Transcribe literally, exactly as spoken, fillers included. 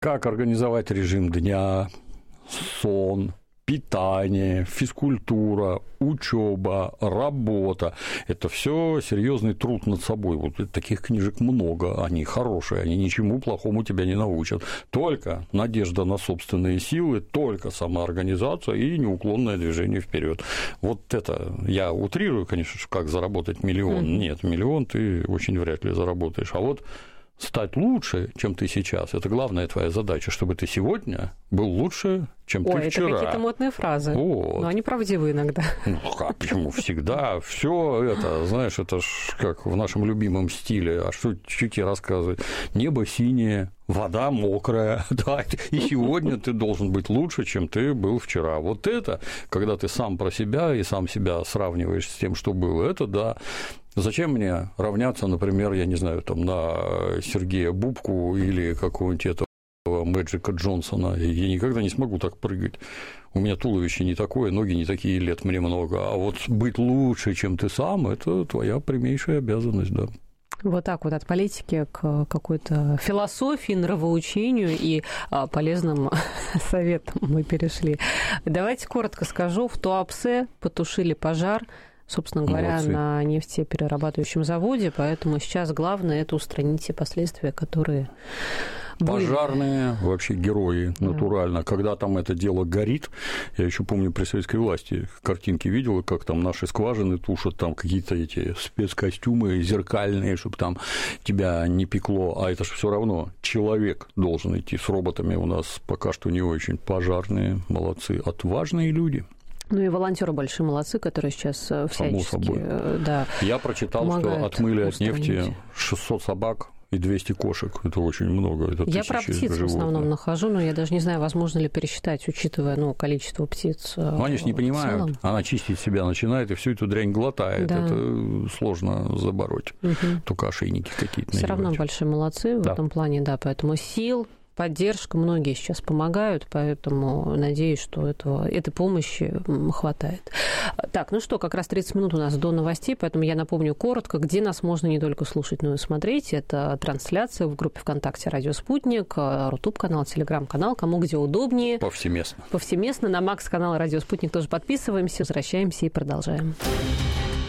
как организовать режим дня, сон, питание, физкультура, учеба, работа. Это все серьезный труд над собой. Вот таких книжек много, они хорошие, они ничему плохому тебя не научат. Только надежда на собственные силы, только самоорганизация и неуклонное движение вперед. Вот это я утрирую, конечно, как заработать миллион. Mm-hmm. Нет, миллион ты очень вряд ли заработаешь. А вот стать лучше, чем ты сейчас, это главная твоя задача, чтобы ты сегодня был лучше, чем Ой, ты вчера. Это какие-то модные фразы, вот. Но они правдивы иногда. Ну, как, почему? Всегда. Все это, знаешь, это ж как в нашем любимом стиле, а что чуть и рассказывать. Небо синее, вода мокрая, да, и сегодня ты должен быть лучше, чем ты был вчера. Вот это, когда ты сам про себя и сам себя сравниваешь с тем, что было, это да. Зачем мне равняться, например, я не знаю, там, на Сергея Бубку или какого-нибудь этого Мэджика Джонсона? Я никогда не смогу так прыгать. У меня туловище не такое, ноги не такие, лет мне много. А вот быть лучше, чем ты сам, это твоя прямейшая обязанность, да. Вот так вот от политики к какой-то философии, нравоучению и полезным советам мы перешли. Давайте коротко скажу. В Туапсе потушили пожар, собственно говоря, Молодцы. На нефтеперерабатывающем заводе, поэтому сейчас главное – это устранить те последствия, которые были. Пожарные вообще герои, натурально. Да. Когда там это дело горит, я еще помню при советской власти картинки видел, как там наши скважины тушат, там какие-то эти спецкостюмы зеркальные, чтобы там тебя не пекло, а это же все равно человек должен идти с роботами. У нас пока что не очень. Пожарные молодцы, отважные люди. Ну и волонтеры большие молодцы, которые сейчас всячески, да, я прочитал, что отмыли от нефти шестьсот собак и двести кошек. Это очень много. Это я про птиц животных. В основном нахожу, но я даже не знаю, возможно ли пересчитать, учитывая ну, количество птиц. Ну, они же не понимают. Она чистить себя начинает и всю эту дрянь глотает. Да. Это сложно забороть. Угу. Только ошейники какие-то. Все равно большие молодцы да. в этом плане, да. Поэтому сил, поддержка, многие сейчас помогают, поэтому надеюсь, что этого, этой помощи хватает. Так, ну что, как раз тридцать минут у нас до новостей, поэтому я напомню коротко, где нас можно не только слушать, но и смотреть. Это трансляция в группе ВКонтакте «Радио Спутник», Рутуб-канал, Телеграм-канал, кому где удобнее. Повсеместно. Повсеместно. На Макс-канал «Радио Спутник» тоже подписываемся, возвращаемся и продолжаем.